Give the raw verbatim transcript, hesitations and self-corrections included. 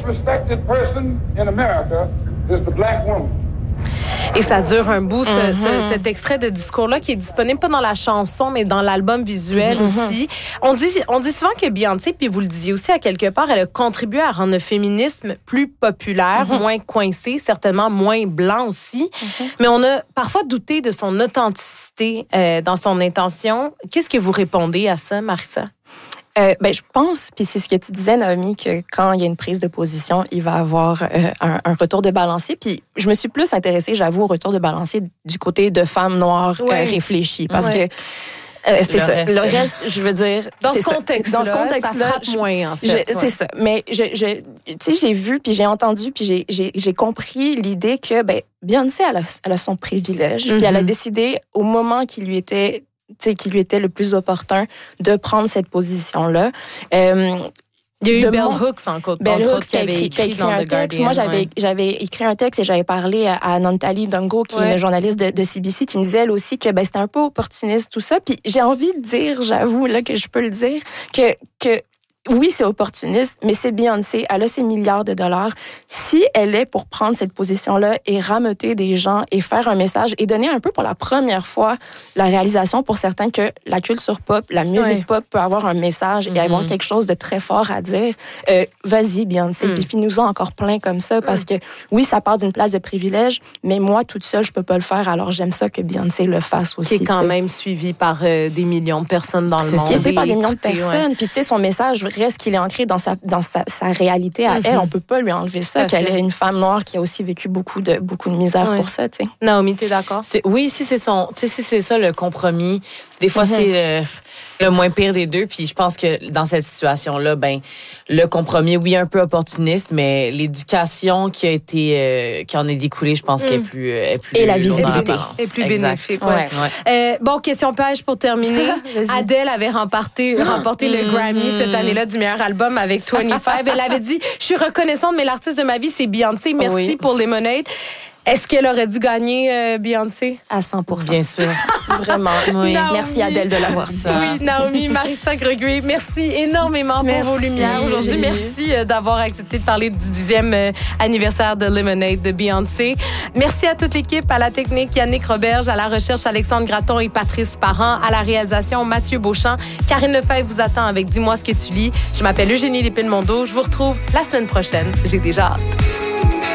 respected person in America is the black woman. Et ça dure un bout, ce, mm-hmm. ce, cet extrait de discours-là qui est disponible pas dans la chanson, mais dans l'album visuel mm-hmm. aussi. On dit, on dit souvent que Beyoncé, puis vous le disiez aussi à quelque part, elle a contribué à rendre le féminisme plus populaire, mm-hmm. moins coincé, certainement moins blanc aussi. Mm-hmm. Mais on a parfois douté de son authenticité euh, dans son intention. Qu'est-ce que vous répondez à ça, Marissa? Euh, ben, je pense, puis c'est ce que tu disais, Naomi, que quand il y a une prise de position, il va y avoir euh, un, un retour de balancier. Puis je me suis plus intéressée, j'avoue, au retour de balancier du côté de femmes noires ouais. euh, réfléchies. Parce ouais. que euh, c'est le ça. Reste. Le reste, je veux dire... Dans c'est ce contexte-là, dans ce contexte-là, ça frappe je, moins, en fait. Je, ouais. C'est ça. Mais je, je, tu sais, j'ai vu, puis j'ai entendu, puis j'ai, j'ai, j'ai compris l'idée que ben, Beyoncé, elle a, elle a son privilège. Mm-hmm. Puis elle a décidé, au moment qui lui était... Tu sais, qui lui était le plus opportun de prendre cette position-là. Euh, Il y a eu Bell mon... Hooks, en côte, Bell Hooks qui avait écrit, qui a écrit dans un The texte. Guardian. Moi, j'avais, ouais. j'avais écrit un texte et j'avais parlé à, à Nantali Dongo, qui ouais. est une journaliste de, de C B C, qui me disait, elle aussi, que ben, c'était un peu opportuniste, tout ça. Puis j'ai envie de dire, j'avoue, là, que je peux le dire, que... que oui, c'est opportuniste, mais c'est Beyoncé. Elle a ses milliards de dollars. Si elle est pour prendre cette position-là et rameuter des gens et faire un message et donner un peu pour la première fois la réalisation pour certains que la culture pop, la musique ouais. pop peut avoir un message mm-hmm. et avoir quelque chose de très fort à dire, euh, vas-y, Beyoncé, mm. puis finis-nous-en encore plein comme ça parce mm. que oui, ça part d'une place de privilège, mais moi, toute seule, je peux pas le faire. Alors, j'aime ça que Beyoncé le fasse aussi. Qui est quand t'sais. Même suivi par euh, des millions de personnes dans le monde. Qui est suivi par des millions de personnes. Ouais. Puis, tu sais, son message reste qu'il est ancré dans sa, dans sa, sa réalité à mm-hmm. elle. On peut pas lui enlever ça, qu'elle est une femme noire qui a aussi vécu beaucoup de, beaucoup de misère ouais. pour ça, tu sais. Naomi, t'es d'accord? C'est, oui, si c'est son, tu sais, si c'est ça le compromis, des fois mm-hmm. c'est le, le moins pire des deux. Puis je pense que dans cette situation-là, ben le compromis, oui, un peu opportuniste, mais l'éducation qui a été, euh, qui en est découlée, je pense mm. qu'elle est plus, euh, est plus et la visibilité est plus bénéfique. Ouais. Ouais. Euh, bon, question pêche pour terminer. Adèle avait remporté, remporté le Grammy cette année-là du meilleur album avec vingt-cinq. Elle avait dit, je suis reconnaissante, mais l'artiste de ma vie, c'est Beyoncé. Merci oui. pour Lemonade. Est-ce qu'elle aurait dû gagner euh, Beyoncé? À cent pour cent. Bien sûr. Vraiment. Oui. Merci Adèle de l'avoir dit. Oui, Naomi, Marissa Gregory, merci énormément merci. pour vos lumières aujourd'hui. Merci euh, d'avoir accepté de parler du dixième euh, anniversaire de Lemonade de Beyoncé. Merci à toute l'équipe, à la technique Yannick Roberge, à la recherche Alexandre Gratton et Patrice Parent, à la réalisation Mathieu Beauchamp. Karine Lefebvre vous attend avec Dis-moi ce que tu lis. Je m'appelle Eugénie Lépine-Mondeau. Je vous retrouve la semaine prochaine. J'ai déjà hâte.